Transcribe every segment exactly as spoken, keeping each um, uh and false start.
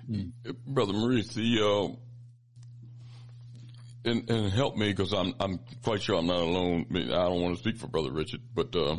Mm. Brother Maurice, the, uh, and, and help me because I'm I'm quite sure I'm not alone. I don't want to speak for Brother Richard, but uh,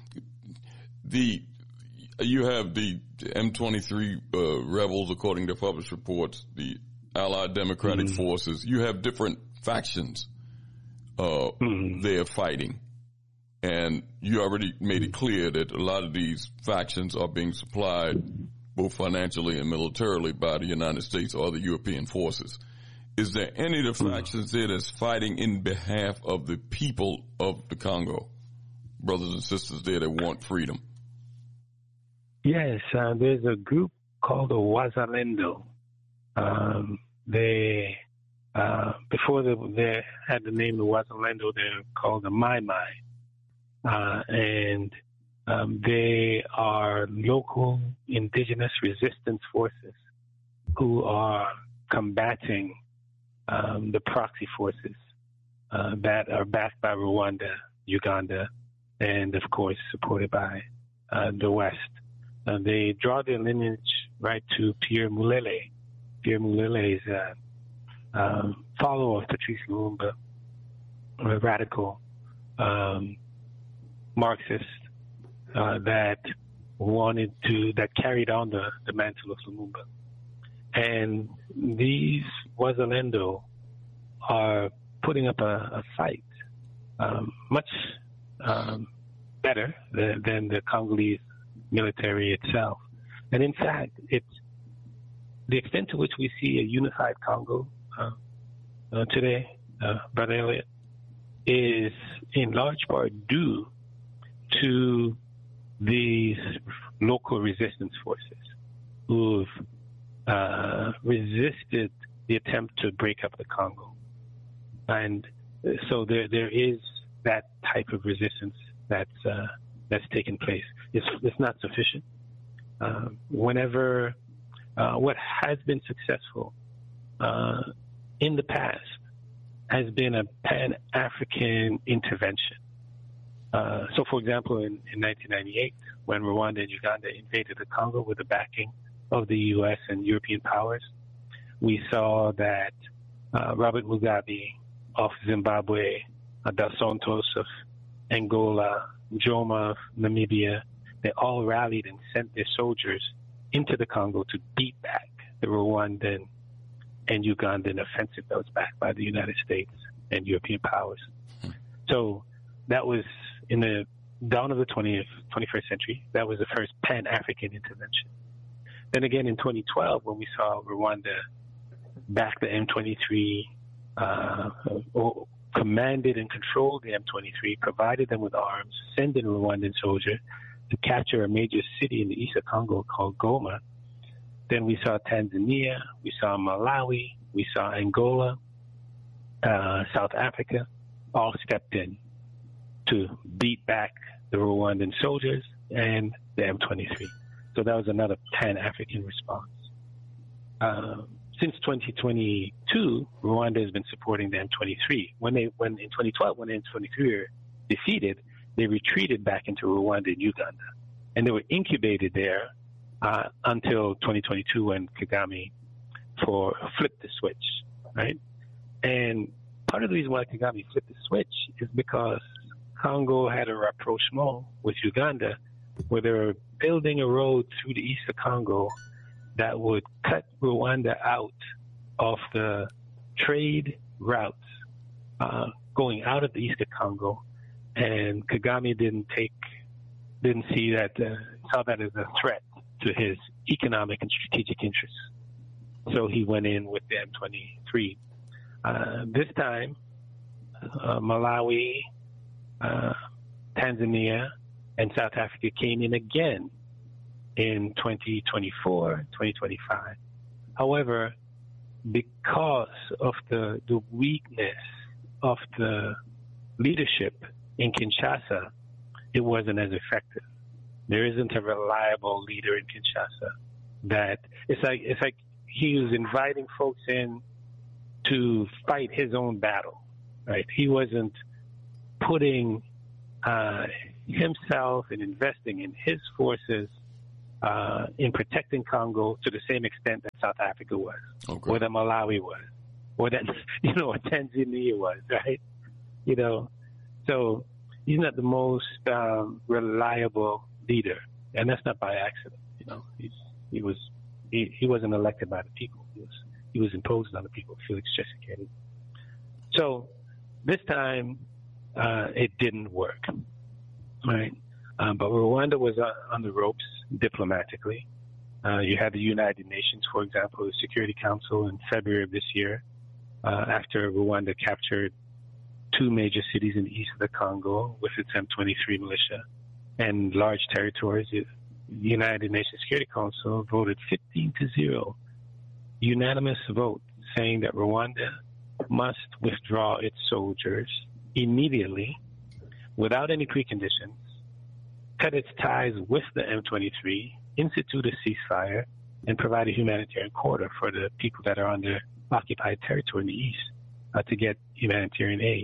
the you have the M twenty-three uh, rebels, according to published reports, the Allied Democratic mm-hmm. Forces. You have different factions uh, mm-hmm. they're fighting, and you already made it clear that a lot of these factions are being supplied both financially and militarily by the United States or the European forces. Is there any of the factions there that's fighting in behalf of the people of the Congo, brothers and sisters there that want freedom? Yes, uh, there's a group called the Wazalendo. Um, they, uh, before they, they had the name the Wazalendo, they're called the Mai Mai. Uh, and um, they are local indigenous resistance forces who are combating um, the proxy forces uh, that are backed by Rwanda, Uganda, and, of course, supported by uh, the West. Uh, they draw their lineage right to Pierre Mulele. Pierre Mulele is a um, follower of Patrice Lumumba, a radical um, Marxist uh, that wanted to, that carried on the, the mantle of Lumumba. And these Wazalendo are putting up a, a fight um, much um, better than, than the Congolese military itself. And in fact, it's the extent to which we see a unified Congo uh, uh, today, uh, Brother Elliott, is in large part due to these local resistance forces who've uh, resisted the attempt to break up the Congo. And so there there is that type of resistance that's uh, that's taken place. It's, it's not sufficient. Uh, whenever uh, what has been successful uh, in the past has been a Pan-African intervention. Uh, so, for example, in, in nineteen ninety-eight, when Rwanda and Uganda invaded the Congo with the backing of the U S and European powers, we saw that uh, Robert Mugabe of Zimbabwe, uh, Dos Santos of Angola, Joma of Namibia, they all rallied and sent their soldiers into the Congo to beat back the Rwandan and Ugandan offensive that was backed by the United States and European powers. So that was in the dawn of the twentieth, twenty-first century. That was the first Pan-African intervention. Then again in twenty twelve, when we saw Rwanda back the M twenty-three, uh, commanded and controlled the M twenty-three, provided them with arms, sent in Rwandan soldiers to capture a major city in the east of Congo called Goma. Then we saw Tanzania, we saw Malawi, we saw Angola, uh, South Africa, all stepped in to beat back the Rwandan soldiers and the M twenty-three. So that was another Pan-African response. Uh, since twenty twenty-two, Rwanda has been supporting the M twenty-three. When they, when in twenty twelve, when the M twenty-three were defeated, they retreated back into Rwanda and Uganda, and they were incubated there uh, until twenty twenty-two, when Kagame for flipped the switch, right? And part of the reason why Kagame flipped the switch is because Congo had a rapprochement with Uganda, where they were building a road through the east of Congo that would cut Rwanda out of the trade routes uh, going out of the east of Congo. And Kagame didn't take, didn't see that, uh, saw that as a threat to his economic and strategic interests. So he went in with the M twenty-three. Uh, this time, uh, Malawi, uh, Tanzania, and South Africa came in again in twenty twenty-four, twenty twenty-five. However, because of the, the weakness of the leadership in Kinshasa, it wasn't as effective. There isn't a reliable leader in Kinshasa. That it's like it's like he was inviting folks in to fight his own battle, right? He wasn't putting uh, himself and investing in his forces uh, in protecting Congo to the same extent that South Africa was, okay. or that Malawi was, or that, you know, Tanzania was, right? You know, so he's not the most um, reliable leader, and that's not by accident. You know, he's, he was he, he wasn't elected by the people. He was he was imposed on the people. Felix Tshisekedi. So this time uh, it didn't work, right? Um, but Rwanda was on, on the ropes diplomatically. Uh, you had the United Nations, for example, the Security Council in February of this year, uh, after Rwanda captured two major cities in the east of the Congo with its M twenty-three militia and large territories. The United Nations Security Council voted fifteen to zero, unanimous vote, saying that Rwanda must withdraw its soldiers immediately without any preconditions, cut its ties with the M twenty-three, institute a ceasefire, and provide a humanitarian corridor for the people that are under occupied territory in the east uh, to get humanitarian aid.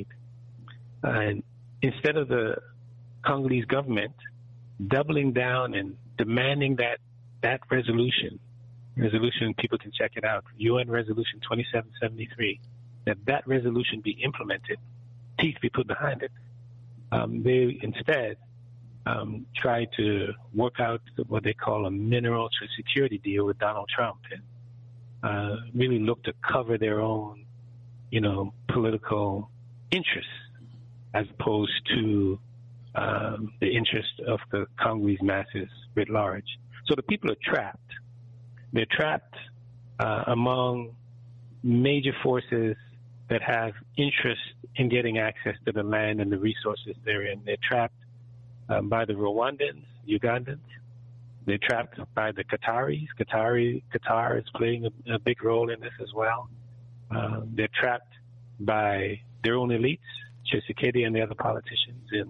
And instead of the Congolese government doubling down and demanding that that resolution, resolution, people can check it out, U N Resolution twenty-seven seventy-three, that that resolution be implemented, teeth be put behind it, um, they instead um, try to work out what they call a mineral security deal with Donald Trump and uh, really look to cover their own, you know, political interests as opposed to um, the interest of the Congolese masses writ large. So the people are trapped. They're trapped uh, among major forces that have interest in getting access to the land and the resources therein. They're trapped um, by the Rwandans, Ugandans. They're trapped by the Qataris. Qatari, Qatar is playing a, a big role in this as well. Uh, they're trapped by their own elites, Tshisekedi and the other politicians in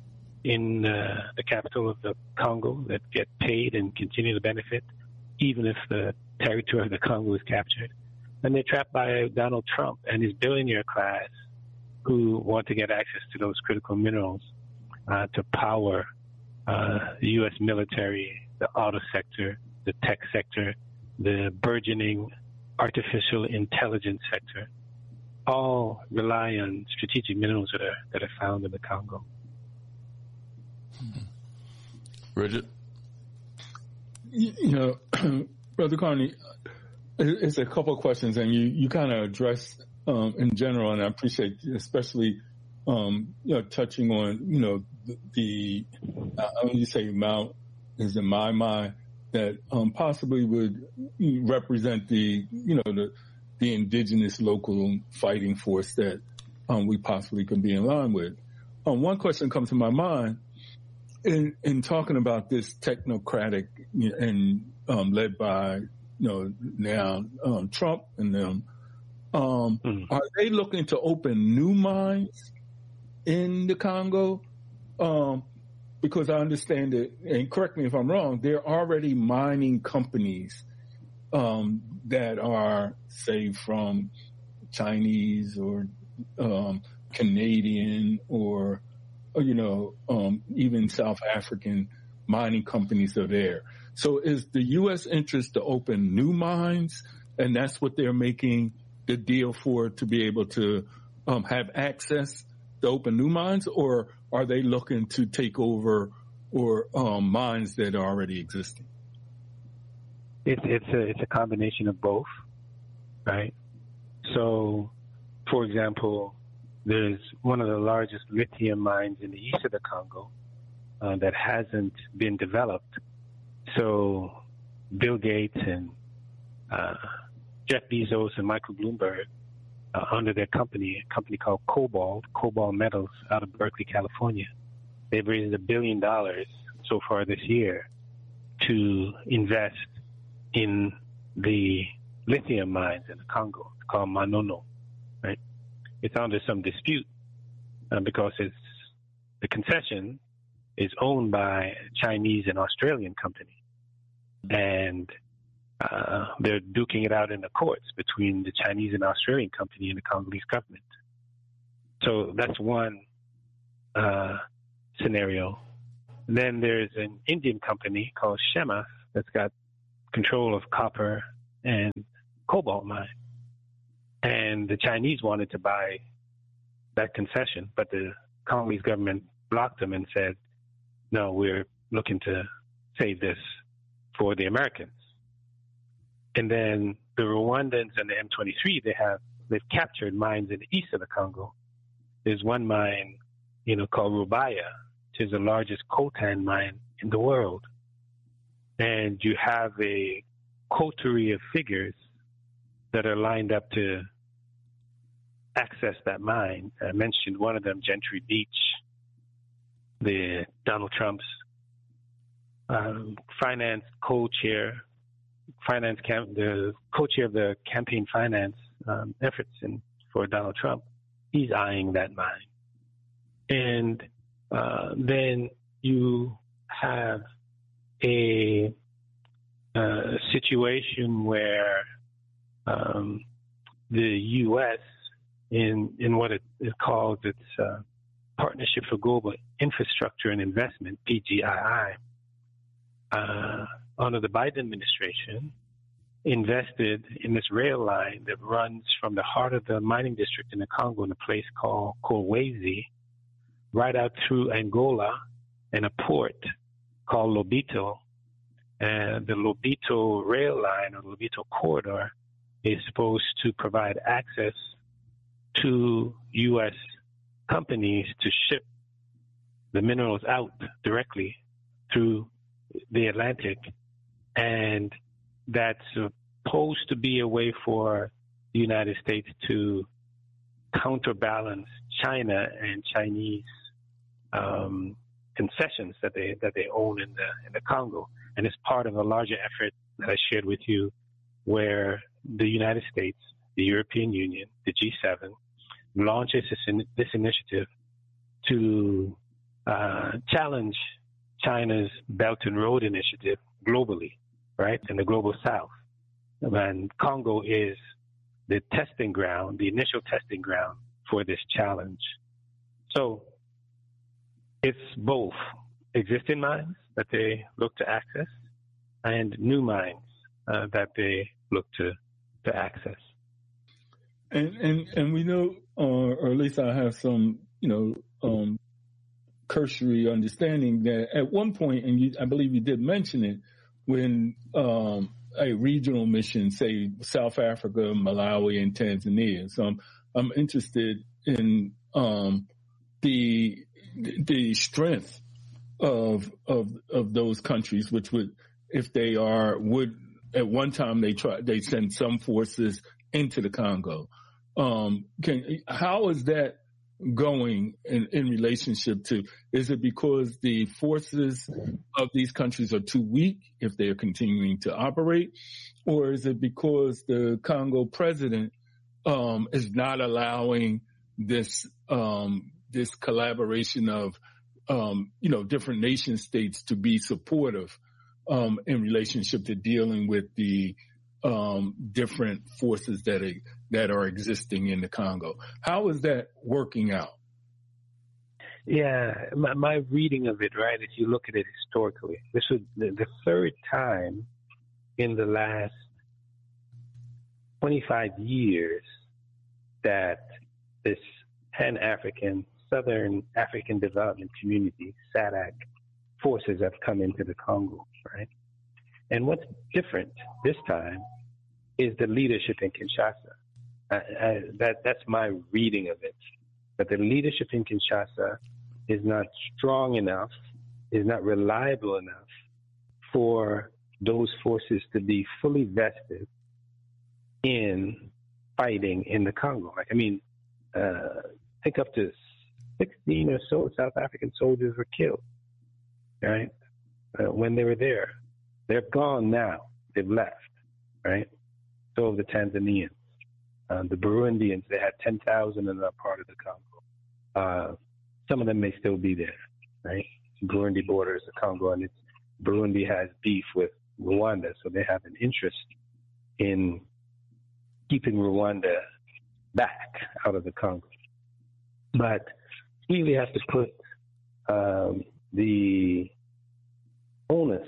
in uh, the capital of the Congo that get paid and continue to benefit, even if the territory of the Congo is captured. And they're trapped by Donald Trump and his billionaire class who want to get access to those critical minerals uh, to power uh, the U S military, the auto sector, the tech sector, the burgeoning artificial intelligence sector. All rely on strategic minerals that are that are found in the Congo. Bridget? You, you know, Brother Carney, it's a couple of questions, and you, you kind of addressed um, in general, and I appreciate especially um, you know, touching on, you know, the, the uh, you say Mount is in my mind that um, possibly would represent the, you know, the the indigenous local fighting force that um, we possibly could be in line with. Um, one question comes to my mind in, in talking about this technocratic and um, led by, you know, now um, Trump and them. Um, mm. Are they looking to open new mines in the Congo? Um, because I understand that, and correct me if I'm wrong, there are already mining companies Um, that are, say, from Chinese or um, Canadian or, or, you know, um, even South African mining companies are there. So is the U S interest to open new mines, and that's what they're making the deal for, to be able to um, have access to open new mines, or are they looking to take over or um, mines that are already existing? It's it's a it's a combination of both, right? So, for example, there's one of the largest lithium mines in the east of the Congo uh, that hasn't been developed. So, Bill Gates and uh, Jeff Bezos and Michael Bloomberg, uh, under their company, a company called Cobalt, Cobalt Metals, out of Berkeley, California, they've raised a billion dollars so far this year to invest in the lithium mines in the Congo. It's called Manono, right? It's under some dispute uh, because it's the concession is owned by a Chinese and Australian company, and uh, they're duking it out in the courts between the Chinese and Australian company and the Congolese government. So that's one uh, scenario. Then there's an Indian company called Shemath that's got control of copper and cobalt mine. And the Chinese wanted to buy that concession, but the Congolese government blocked them and said, no, we're looking to save this for the Americans. And then the Rwandans and the M twenty-three, they have, they've captured mines in the east of the Congo. There's one mine, you know, called Rubaya, which is the largest coltan mine in the world. And you have a coterie of figures that are lined up to access that mine. I mentioned one of them, Gentry Beach, the Donald Trump's um, finance co-chair, finance camp, the co-chair of the campaign finance um, efforts in, for Donald Trump. He's eyeing that mine. And uh, then you have a, a situation where um, the U S in in what it, it calls its uh, Partnership for Global Infrastructure and Investment, P G I I, uh, under the Biden administration, invested in this rail line that runs from the heart of the mining district in the Congo in a place called Kolwezi, right out through Angola and a port called Lobito. And the Lobito rail line or Lobito corridor is supposed to provide access to U S companies to ship the minerals out directly through the Atlantic. And that's supposed to be a way for the United States to counterbalance China and Chinese um, concessions that they that they own in the in the Congo. And it's part of a larger effort that I shared with you, where the United States, the European Union, the G seven, launches this, in, this initiative to uh, challenge China's Belt and Road Initiative globally, right, in the global south. And Congo is the testing ground, the initial testing ground for this challenge. So it's both existing mines that they look to access and new mines uh, that they look to, to access. And, and and we know, uh, or at least I have some, you know, um, cursory understanding that at one point, and you, I believe you did mention it, when um, a regional mission, say South Africa, Malawi, and Tanzania. So I'm, I'm interested in um, the the strength of of of those countries, which would, if they are, would at one time they try they send some forces into the Congo. Um, can, how is that going in, in relationship to, is it because the forces of these countries are too weak if they're continuing to operate? Or is it because the Congo president, um, is not allowing this, um, this collaboration of, um, you know, different nation states to be supportive, um, in relationship to dealing with the, um, different forces that are, that are existing in the Congo? How is that working out? Yeah, my, my reading of it, right, if you look at it historically, this was the, the third time in the last twenty-five years that this Pan-African, Southern African Development Community, S A D C, forces have come into the Congo, right? And what's different this time is the leadership in Kinshasa. I, I, that that's my reading of it. But the leadership in Kinshasa is not strong enough, is not reliable enough for those forces to be fully vested in fighting in the Congo. Like, I mean, uh, I think up to sixteen or so South African soldiers were killed, right, uh, when they were there. They're gone now. They've left, right? So have the Tanzanians. Uh, the Burundians, they had ten thousand in that part of the Congo. Uh, some of them may still be there, right? Burundi borders the Congo, and it's, Burundi has beef with Rwanda, so they have an interest in keeping Rwanda back out of the Congo. But we really have to put um, the onus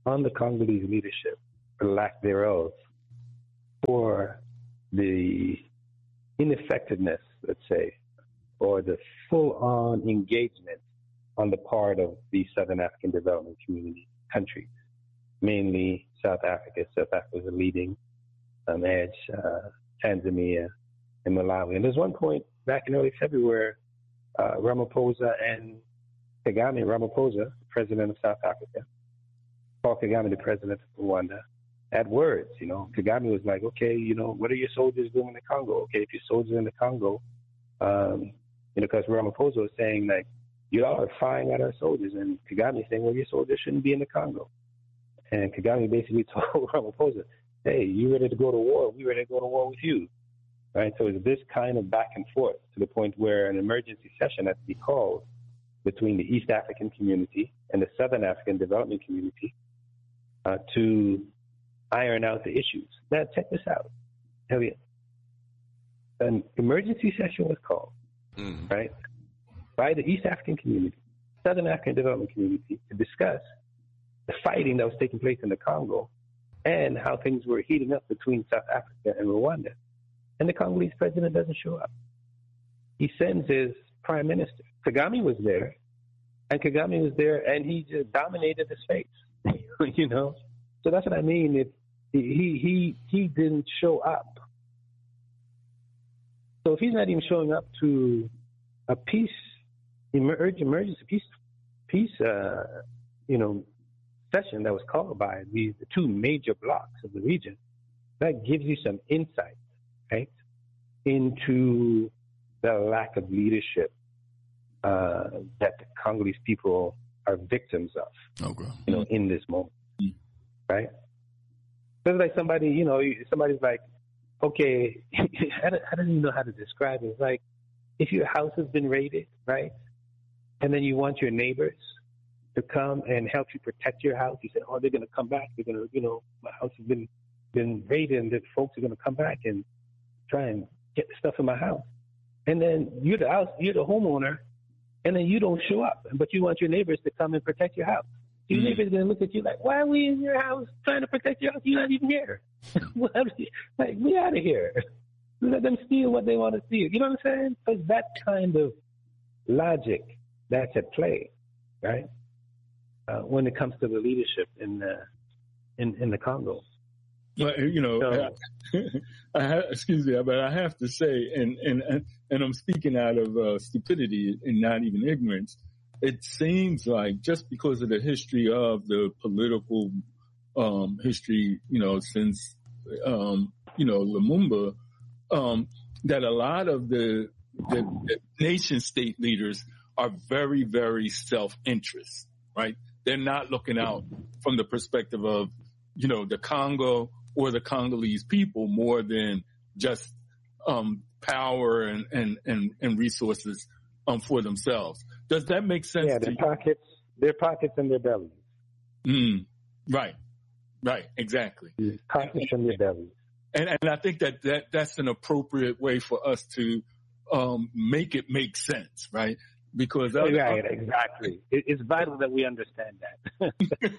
on the Congolese leadership, or lack thereof, for the ineffectiveness, let's say, or the full-on engagement on the part of the Southern African Development Community countries, mainly South Africa. South Africa is a leading um, edge, uh, Tanzania, and Malawi. And there's one point back in early February, uh, Ramaphosa and Kagame, Ramaphosa, president of South Africa, Paul Kagame, the president of Rwanda, had words. You know, Kagame was like, okay, you know, what are your soldiers doing in the Congo? Okay, if your soldiers in the Congo, um, you know, because Ramaphosa was saying, like, you all are firing at our soldiers. And Kagame saying, well, your soldiers shouldn't be in the Congo. And Kagame basically told Ramaphosa, hey, you ready to go to war? We ready to go to war with you. Right? So it's this kind of back and forth to the point where an emergency session has to be called between the East African community and the Southern African Development Community uh, to iron out the issues. Now, check this out, Elliot. An emergency session was called, mm. right, by the East African community, Southern African Development Community, to discuss the fighting that was taking place in the Congo and how things were heating up between South Africa and Rwanda. And the Congolese president doesn't show up. He sends his prime minister. Kagame was there, and Kagame was there, and he just dominated the space, you know? So that's what I mean. If he, he, he didn't show up. So if he's not even showing up to a peace, emergency, emergency peace, peace, uh, you know, session that was called by the, the two major blocks of the region, that gives you some insight, right, into the lack of leadership uh, that the Congolese people are victims of, okay. you know, in this moment, mm-hmm. right? So it's like somebody, you know, somebody's like, okay, I don't, I don't even know how to describe it. It's like if your house has been raided, right, and then you want your neighbors to come and help you protect your house. You say, oh, they're going to come back. They're going to, you know, my house has been been raided, and the folks are going to come back and try and get the stuff in my house. And then you're the house, you're the homeowner, and then you don't show up, but you want your neighbors to come and protect your house. Your mm-hmm. neighbors are going to look at you like, why are we in your house trying to protect your house? You're not even here. Like, we out of here. Let them steal what they want to steal. You know what I'm saying? So it's that kind of logic that's at play, right? Uh, when it comes to the leadership in the in, in the Congo. Well, you know, so, I, I, excuse me, but I have to say, and and and I'm speaking out of uh, stupidity and not even ignorance. It seems like just because of the history of the political um, history, you know, since um, you know Lumumba, um, that a lot of the, the, the nation state leaders are very, very self-interest, right? They're not looking out from the perspective of, you know, the Congo or the Congolese people more than just um, power and, and, and, and resources um, for themselves. Does that make sense? Yeah, their pockets, their pockets and their bellies. Mm, right, right, exactly. Yeah, pockets and their bellies. And, and I think that, that that's an appropriate way for us to um, make it make sense, right? Because other, right, exactly. It, it's vital that we understand that.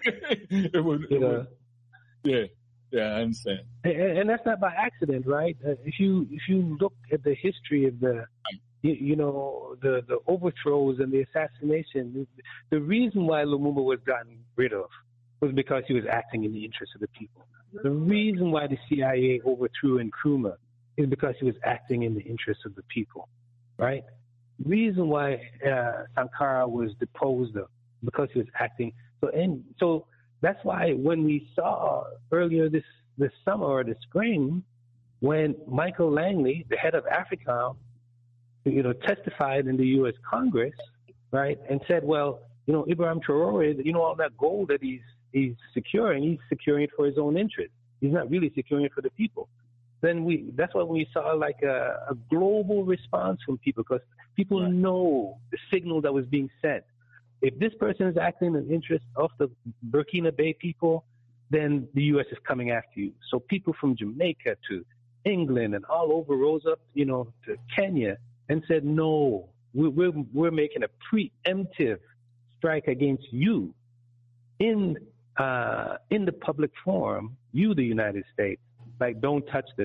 it would, it would, yeah, yeah, I understand. And, and that's not by accident, right? Uh, if you if you look at the history of the, you, you know, the the overthrows and the assassination, the reason why Lumumba was gotten rid of was because he was acting in the interest of the people. The reason why the C I A overthrew Nkrumah is because he was acting in the interest of the people, right? The reason why uh, Sankara was deposed of because he was acting. So and so that's why when we saw earlier this, this summer or the spring, when Michael Langley, the head of AFRICOM, you know, testified in the U S Congress, right, and said, well, you know, Ibrahim Traore, you know, all that gold that he's he's securing, he's securing it for his own interest. He's not really securing it for the people. Then we, that's why we saw like a, a global response from people, because people right. know the signal that was being sent. If this person is acting in the interest of the Burkina Bay people, then the U S is coming after you. So people from Jamaica to England and all over rose up, you know, to Kenya and said, no, we're, we're, we're making a preemptive strike against you in uh, in the public forum, you, the United States, like, don't touch this